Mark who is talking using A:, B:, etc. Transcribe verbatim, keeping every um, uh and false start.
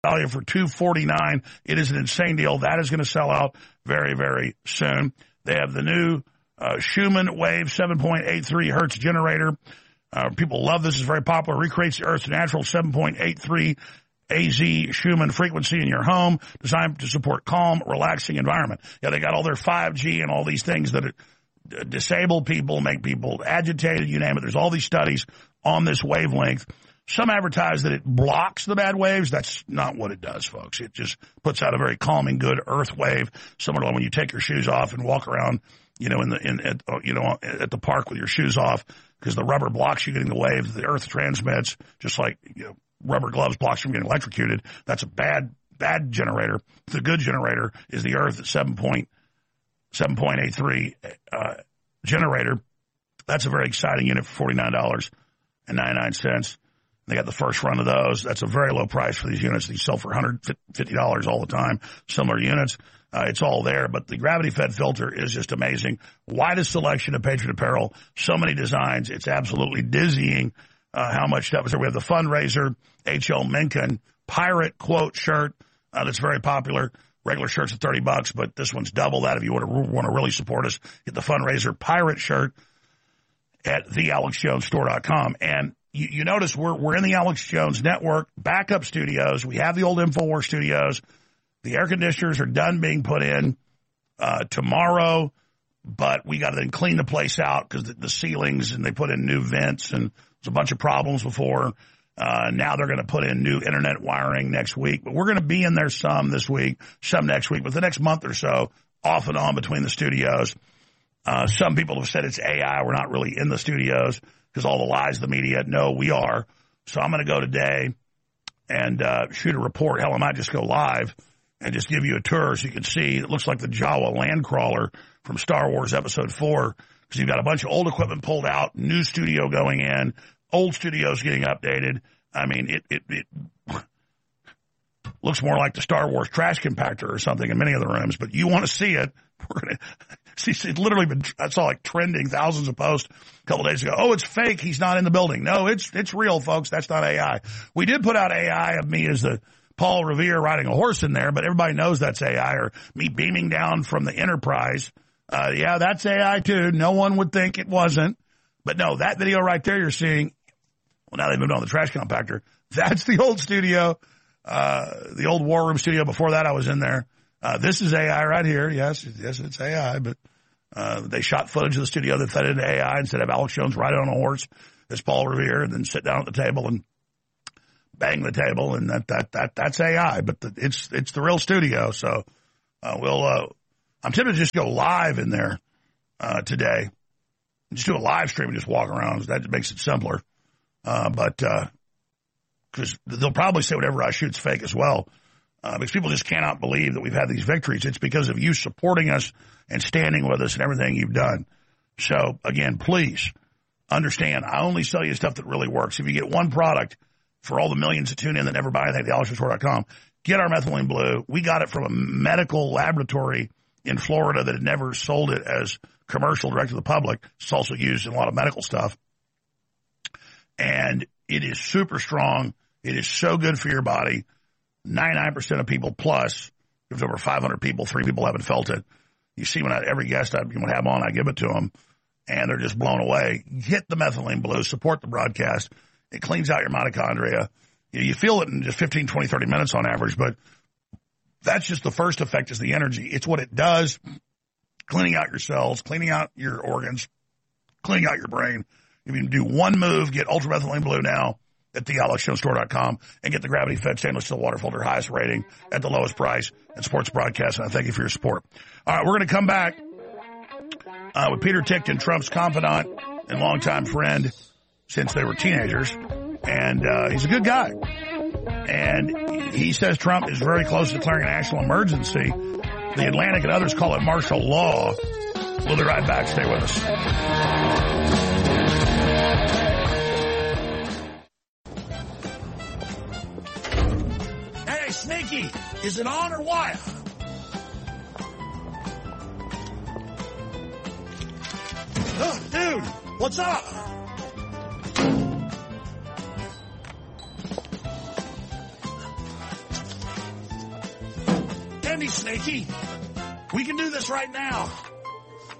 A: value for two forty-nine. It is an insane deal. That is going to sell out very, very soon. They have the new uh, Schumann Wave seven point eight three hertz generator. Uh, people love this. It's very popular. Recreates the Earth's natural seven point eight three A Z Schumann frequency in your home, designed to support calm, relaxing environment. Yeah, they got all their five G and all these things that uh, disable people, make people agitated, you name it. There's all these studies on this wavelength. Some advertise that it blocks the bad waves. That's not what it does, folks. It just puts out a very calming, good earth wave, similar to when you take your shoes off and walk around, you know, in the in at, you know at the park with your shoes off, because the rubber blocks you getting the waves the earth transmits, just like, you know, rubber gloves blocks from getting electrocuted. That's a bad bad generator. The good generator is the earth at seven point seven point eight three uh, generator. That's a very exciting unit for forty-nine dollars and ninety-nine cents. They got the first run of those. That's a very low price for these units. These sell for one hundred fifty dollars all the time. Similar units. Uh, it's all there. But the gravity-fed filter is just amazing. Widest selection of Patriot apparel. So many designs. It's absolutely dizzying uh, how much stuff is there. We have the fundraiser H L Mencken pirate quote shirt uh, that's very popular. Regular shirts are thirty bucks, but this one's double that if you want to, want to really support us. Get the fundraiser pirate shirt at the alex jones store dot com. And You, you notice we're we're in the Alex Jones Network backup studios. We have the old InfoWars studios. The air conditioners are done being put in uh, tomorrow, but we got to then clean the place out because the, the ceilings, and they put in new vents, and there's a bunch of problems before. Uh, now they're going to put in new internet wiring next week, but we're going to be in there some this week, some next week. But the next month or so, off and on between the studios. Uh, some people have said it's A I. We're not really in the studios because all the lies of the media. No, we are. So I'm going to go today and uh, shoot a report. Hell, I might just go live and just give you a tour so you can see. It looks like the Jawa land crawler from Star Wars Episode four, because you've got a bunch of old equipment pulled out, new studio going in, old studios getting updated. I mean, it it, it looks more like the Star Wars trash compactor or something in many of the rooms, but you want to see it. We're going to see, it's literally been, I saw like trending, thousands of posts a couple of days ago. Oh, it's fake. He's not in the building. No, it's it's real, folks. That's not A I. We did put out A I of me as the Paul Revere riding a horse in there, but everybody knows that's A I, or me beaming down from the Enterprise. Uh, yeah, that's A I too. No one would think it wasn't. But no, that video right there you're seeing, well, now they moved on to the trash compactor. That's the old studio, uh, the old War Room studio. Before that, I was in there. Uh, this is A I right here. Yes, yes, it's A I, but uh, they shot footage of the studio that fed into A I instead of Alex Jones riding on a horse as Paul Revere and then sit down at the table and bang the table, and that that that that's A I. But the, it's it's the real studio. So uh, we'll. Uh, I'm tempted to just go live in there uh, today, just do a live stream and just walk around. That makes it simpler. Uh, but because uh, they'll probably say whatever I shoot's fake as well. Uh, because people just cannot believe that we've had these victories. It's because of you supporting us and standing with us and everything you've done. So, again, please understand, I only sell you stuff that really works. If you get one product for all the millions that tune in that never buy anything at the alex jones store dot com, get our methylene blue. We got it from a medical laboratory in Florida that had never sold it as commercial direct to the public. It's also used in a lot of medical stuff. And it is super strong. It is so good for your body. ninety-nine percent of people plus, there's over five hundred people, three people haven't felt it. You see, when I, every guest I have on, I give it to them, and they're just blown away. Get the methylene blue, support the broadcast. It cleans out your mitochondria. You, you feel it in just fifteen, twenty, thirty minutes on average, but that's just the first effect is the energy. It's what it does, cleaning out your cells, cleaning out your organs, cleaning out your brain. If you can do one move, get Ultra Methylene Blue now at the alex jones store dot com and get the gravity-fed stainless steel water filter, highest rating at the lowest price and supports broadcast. And I thank you for your support. All right, we're going to come back uh, with Peter Tickton, Trump's confidant and longtime friend since they were teenagers. And uh, he's a good guy. And he says Trump is very close to declaring a national emergency. The Atlantic and others call it martial law. We'll be right back. Stay with us. Sneaky, is it on or what? Oh, dude, what's up? Sandy Snaky. We can do this right now.